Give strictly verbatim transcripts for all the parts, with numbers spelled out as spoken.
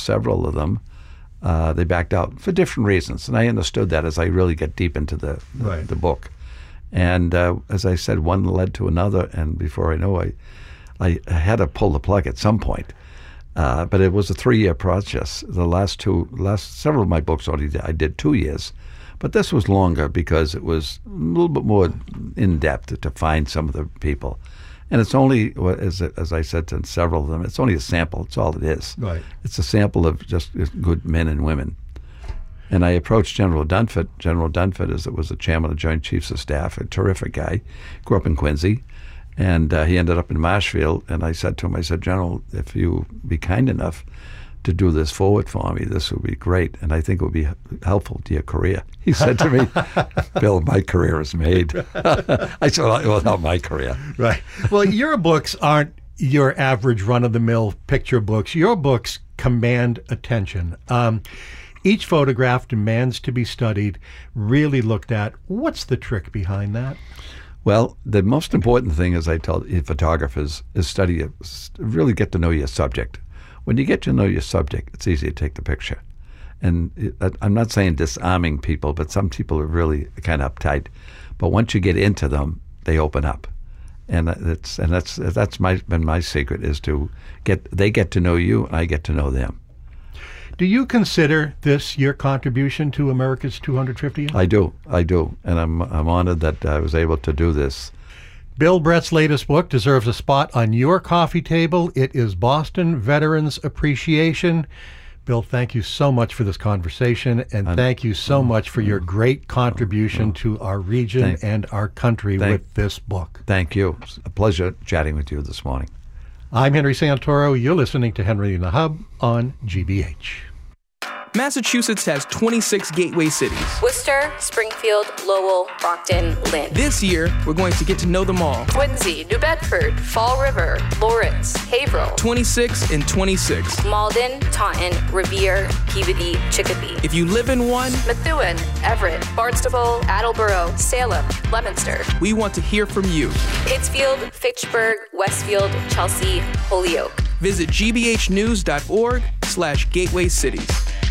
several of them, uh, they backed out for different reasons. And I understood that as I really get deep into the, the, right. the book. And uh, as I said, one led to another, and before I know it, I, I had to pull the plug at some point. Uh, but it was a three-year process. The last two, last several of my books already did, I did two years. But this was longer because it was a little bit more in-depth to find some of the people. And it's only, as as I said to several of them, it's only a sample. It's all it is. Right. It's a sample of just good men and women. And I approached General Dunford. General Dunford is, was the chairman of Joint Chiefs of Staff, a terrific guy, grew up in Quincy. And uh, he ended up in Marshfield. And I said to him, I said, General, if you be kind enough to do this forward for me, this would be great, and I think it would be helpful to your career. He said to me, Bill, my career is made. I said, well, not my career. Right. Well, your books aren't your average run-of-the-mill picture books. Your books command attention. Um, each photograph demands to be studied, really looked at. What's the trick behind that? Well, the most important thing, as I tell photographers, is study it, really get to know your subject. When you get to know your subject, it's easy to take the picture. And it, I'm not saying disarming people, but some people are really kind of uptight. But once you get into them, they open up, and that's and that's that's my been my secret is to get they get to know you, and I get to know them. Do you consider this your contribution to America's two hundred fiftieth? I do, I do, and I'm I'm honored that I was able to do this. Bill Brett's latest book deserves a spot on your coffee table. It is Boston Veterans Appreciation. Bill, thank you so much for this conversation, and I'm, thank you so much for your great contribution oh, to our region thank, and our country thank, with this book. Thank you. It's a pleasure chatting with you this morning. I'm Henry Santoro. You're listening to Henry in the Hub on G B H. Massachusetts has twenty-six gateway cities. Worcester, Springfield, Lowell, Brockton, Lynn. This year, we're going to get to know them all. Quincy, New Bedford, Fall River, Lawrence, Haverhill. twenty-six and twenty-six. Malden, Taunton, Revere, Peabody, Chicopee. If you live in one, Methuen, Everett, Barnstable, Attleboro, Salem, Leominster. We want to hear from you. Pittsfield, Fitchburg, Westfield, Chelsea, Holyoke. Visit gbhnews.org slash gateway cities.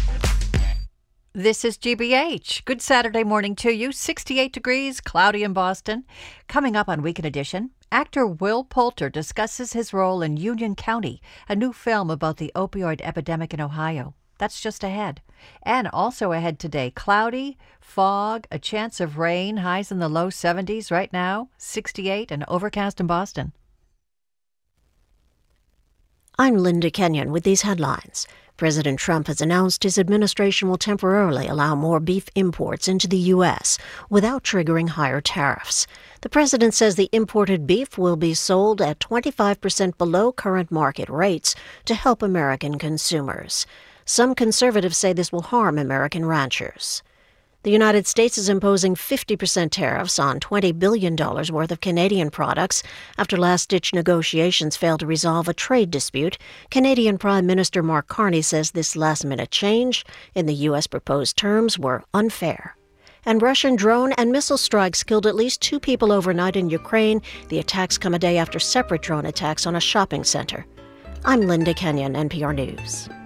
This is G B H. Good Saturday morning to you. sixty-eight degrees, cloudy in Boston. Coming up on Weekend Edition, actor Will Poulter discusses his role in Union County, a new film about the opioid epidemic in Ohio. That's just ahead. And also ahead today, cloudy, fog, a chance of rain, highs in the low seventies right now, sixty-eight and overcast in Boston. I'm Linda Kenyon with these headlines. President Trump has announced his administration will temporarily allow more beef imports into the U S without triggering higher tariffs. The president says the imported beef will be sold at twenty-five percent below current market rates to help American consumers. Some conservatives say this will harm American ranchers. The United States is imposing fifty percent tariffs on twenty billion dollars worth of Canadian products after last-ditch negotiations failed to resolve a trade dispute. Canadian Prime Minister Mark Carney says this last-minute change in the U S proposed terms were unfair. And Russian drone and missile strikes killed at least two people overnight in Ukraine. The attacks come a day after separate drone attacks on a shopping center. I'm Linda Kenyon, N P R News.